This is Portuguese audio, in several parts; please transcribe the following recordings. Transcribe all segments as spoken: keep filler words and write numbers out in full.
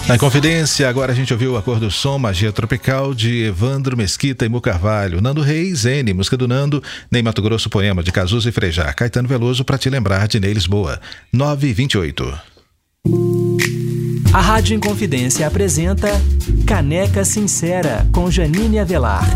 Na Confidência, agora a gente ouviu a Cor do Som, Magia Tropical, de Evandro Mesquita e Mu Carvalho. Nando Reis, N, música do Nando. Ney Mato Grosso, poema de Cazuza e Frejá. Caetano Veloso, pra te lembrar de Ney Lisboa. nove e vinte e oito. A Rádio Inconfidência apresenta Caneca Sincera, com Janine Avelar.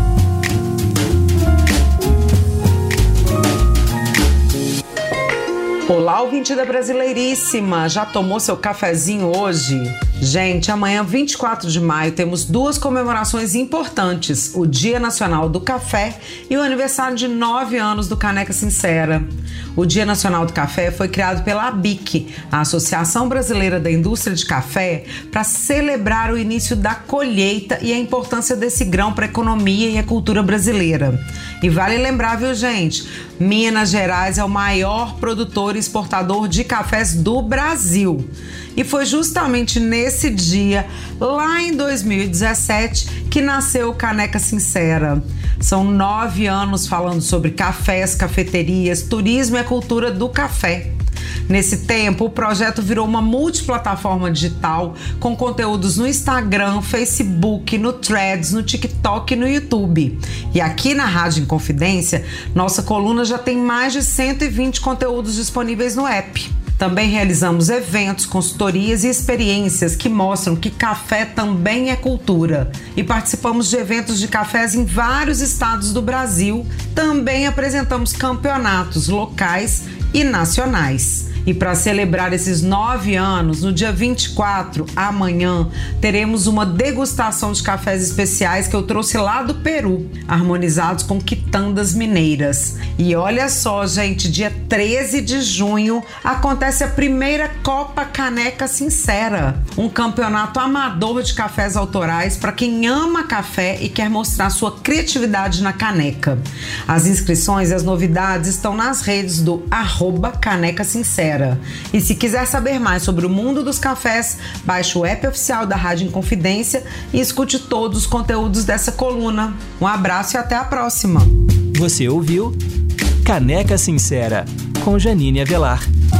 Olá, ouvinte da Brasileiríssima! Já tomou seu cafezinho hoje? Gente, amanhã, vinte e quatro de maio, temos duas comemorações importantes: o Dia Nacional do Café e o aniversário de nove anos do Caneca Sincera. O Dia Nacional do Café foi criado pela A B I C, a Associação Brasileira da Indústria de Café, para celebrar o início da colheita e a importância desse grão para a economia e a cultura brasileira. E vale lembrar, viu, gente? Minas Gerais é o maior produtor e exportador de cafés do Brasil. E foi justamente nesse dia, lá em dois mil e dezessete, que nasceu o Caneca Sincera. São nove anos falando sobre cafés, cafeterias, turismo e a cultura do café. Nesse tempo, o projeto virou uma multiplataforma digital com conteúdos no Instagram, Facebook, no Threads, no TikTok e no YouTube. E aqui na Rádio Inconfidência, nossa coluna já tem mais de cento e vinte conteúdos disponíveis no app. Também realizamos eventos, consultorias e experiências que mostram que café também é cultura. E participamos de eventos de cafés em vários estados do Brasil. Também apresentamos campeonatos locais e nacionais. E para celebrar esses nove anos, no dia vinte e quatro, amanhã, teremos uma degustação de cafés especiais que eu trouxe lá do Peru, harmonizados com quitandas mineiras. E olha só, gente, dia treze de junho acontece a primeira Copa Caneca Sincera, um campeonato amador de cafés autorais para quem ama café e quer mostrar sua criatividade na caneca. As inscrições e as novidades estão nas redes do arroba Caneca Sincera. E se quiser saber mais sobre o mundo dos cafés, baixe o app oficial da Rádio Inconfidência e escute todos os conteúdos dessa coluna. Um abraço e até a próxima. Você ouviu Caneca Sincera, com Janine Avelar.